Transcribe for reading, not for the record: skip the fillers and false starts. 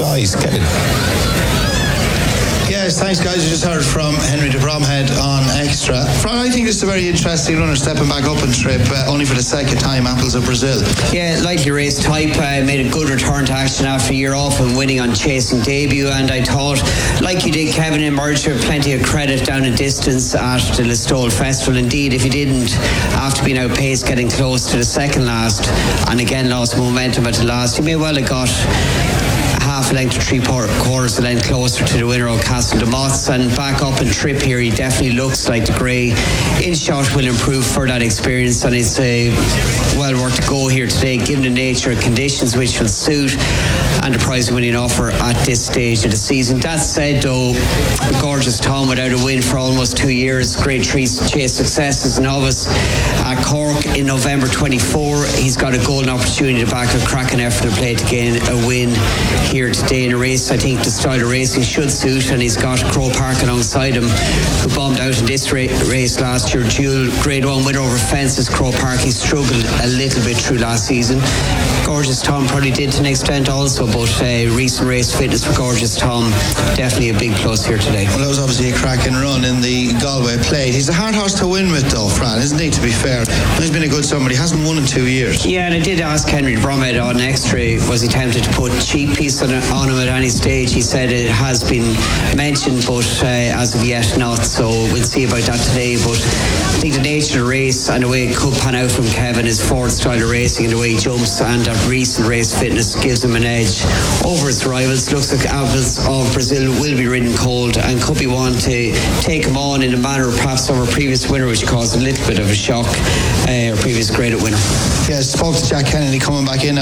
size. Kevin. Yes, thanks guys. We just heard from Henry de Bromhead on Extra. Fran, I think this is a very interesting runner stepping back up in trip, only for the second time, Apples of Brazil. Yeah, likely race type, made a good return to action after a year off and winning on chasing debut, and I thought, like you did, Kevin, emerged with plenty of credit down in distance at the Listowel Festival. Indeed, if he didn't, after being outpaced, getting close to the second last, and again lost momentum at the last, he may well have got half a length to 3/4 a length closer to the winner of Castle de Mottes, and back up in trip here, he definitely looks like the grey in shot will improve for that experience, and it's well worth to go here today given the nature of conditions which will suit and the prize winning offer at this stage of the season. That said though, Gorgeous Tom without a win for almost 2 years, grade 3 chase success as a novice at Cork in November 24. He's got a golden opportunity to back a cracking effort to play to gain a win here today in a race I think the style of racing should suit, and he's got Crow Park alongside him, who bombed out in this race last year. Dual grade 1 winner over fences. Crow Park, he struggled a little bit through last season. Gorgeous Tom probably did to an extent also, but recent race fitness for Gorgeous Tom definitely a big plus here today. Well, that was obviously a cracking run in the Galway plate. He's a hard horse to win with though, Fran, isn't he, to be fair? He's been a good summer. He hasn't won in 2 years. Yeah, and I did ask Henry de Bromhead on Extra, was he tempted to put cheap piece on him at any stage. He said it has been mentioned, but as of yet not, so we'll see about that today. But I think the nature of the race and the way it could pan out from Kevin, his forward style of racing and the way he jumps, and that recent race fitness gives him an edge over his rivals. Looks like Apples of Brazil will be ridden cold and could be one to take him on in a manner perhaps over a previous winner, which caused a little bit of a shock, or previous graded winner. Yeah, spoke to Jack Kennedy coming back in